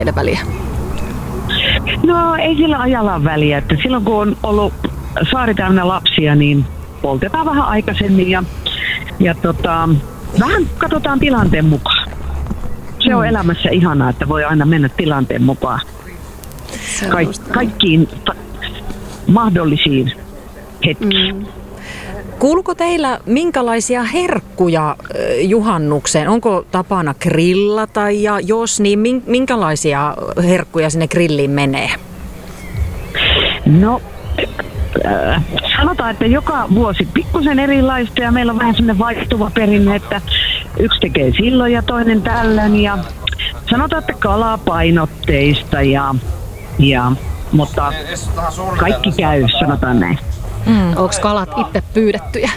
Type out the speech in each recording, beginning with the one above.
väliä? No ei sillä ajalla ole väliä, että silloin kun on ollut saari täynnä lapsia, niin poltetaan vähän aikaisemmin ja vähän katsotaan tilanteen mukaan. Se on elämässä ihanaa, että voi aina mennä tilanteen mukaan kaikkiin mahdollisiin hetkiin. Kuuluuko teillä minkälaisia herkkuja juhannukseen? Onko tapana grillata ja jos, niin minkälaisia herkkuja sinne grilliin menee? No, sanotaan, että joka vuosi pikkusen erilaista ja meillä on vähän semmoinen vaihtuva perinne, että yksi tekee silloin ja toinen tällöin ja sanotaan, että kalapainotteista mutta kaikki käy, sanotaan näin. Onko kalat itse pyydettyjä?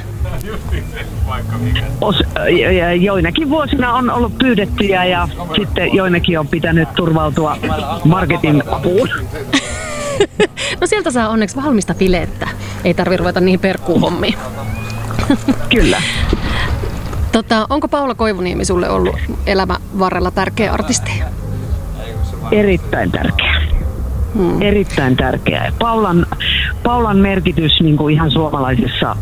Joinakin vuosina on ollut pyydettyjä ja sitten joinakin on pitänyt turvautua marketin apuun. No sieltä saa onneksi valmista filettä. Ei tarvitse ruveta niihin perkuuhommiin. Kyllä. Onko Paula Koivuniemi sulle ollut elämän varrella tärkeä artisti? Erittäin tärkeä. Erittäin tärkeä. Paulan merkitys niin kuin ihan suomalaisessa,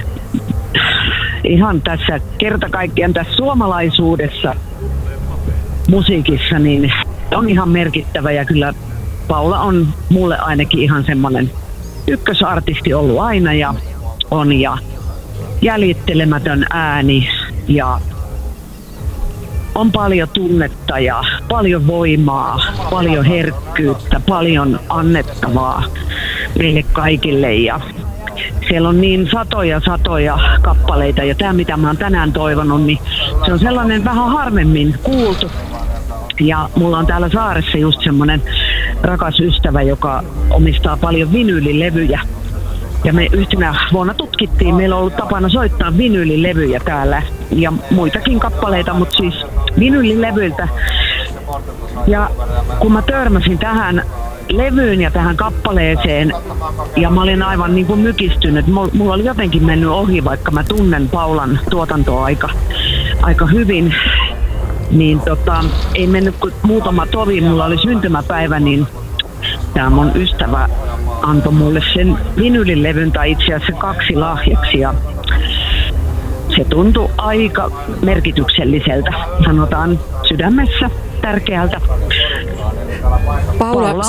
ihan tässä kerta kaikkiaan tässä suomalaisuudessa musiikissa, niin on ihan merkittävä ja kyllä Paula on mulle ainakin ihan semmoinen ykkösartisti ollut aina ja on ja jäljittelemätön ääni ja on paljon tunnetta ja paljon voimaa, paljon herkkyyttä, paljon annettavaa meille kaikille ja siellä on niin satoja kappaleita ja tämä mitä mä oon tänään toivonut, niin se on sellainen vähän harvemmin kuultu ja mulla on täällä saaressa just semmoinen rakas ystävä, joka omistaa paljon vinyylilevyjä. Ja me yhtenä vuonna tutkittiin, meillä on ollut tapana soittaa vinyylilevyjä täällä ja muitakin kappaleita, mutta siis vinyylilevyiltä. Ja kun mä törmäsin tähän levyyn ja tähän kappaleeseen ja mä olin aivan niin kuin mykistynyt, mulla oli jotenkin mennyt ohi, vaikka mä tunnen Paulan tuotantoa aika hyvin. Niin ei mennyt kuin muutama tovi, mulla oli syntymäpäivä, niin tämä mun ystävä antoi mulle sen vinylilevyn tai itse asiassa 2 lahjaksi ja se tuntui aika merkitykselliseltä, sanotaan sydämessä tärkeältä. Paula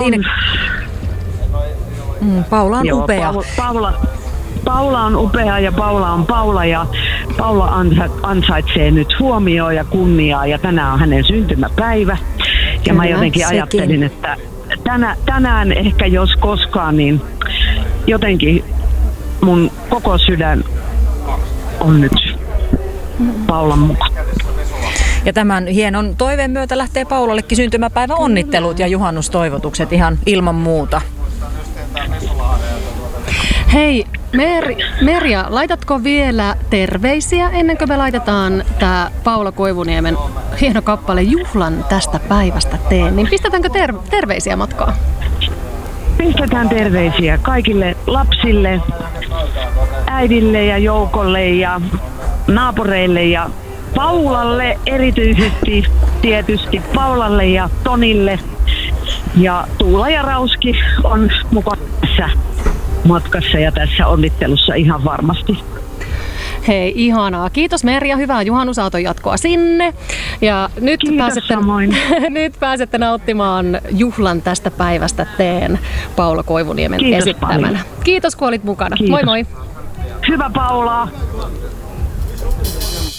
on upea. Paula on upea ja Paula on Paula ja Paula ansaitsee nyt huomioon ja kunniaa ja tänään on hänen syntymäpäivä. Ja kyllä, mä jotenkin ajattelin, että tänään ehkä jos koskaan, niin jotenkin mun koko sydän on nyt Paulan mukaan. Ja tämän hienon toiveen myötä lähtee Paulallekin syntymäpäivän onnittelut ja juhannustoivotukset ihan ilman muuta. Hei, Merja, laitatko vielä terveisiä ennen kuin me laitetaan tämä Paula Koivuniemen hieno kappale Juhlan tästä päivästä teen? Niin pistetäänkö terveisiä matkaan? Pistetään terveisiä kaikille lapsille, äidille ja Joukolle ja naapureille ja Paulalle erityisesti tietysti Paulalle ja Tonille. Ja Tuula ja Rauski on mukana tässä matkassa ja tässä onnittelussa ihan varmasti. Hei, ihanaa. Kiitos Merja, hyvää juhannusaaton jatkoa sinne. Ja nyt pääsette nauttimaan Juhlan tästä päivästä teen Paula Koivuniemen esittämänä. Paljon. Kiitos kun olit mukana. Kiitos. Moi moi. Hyvä Paula.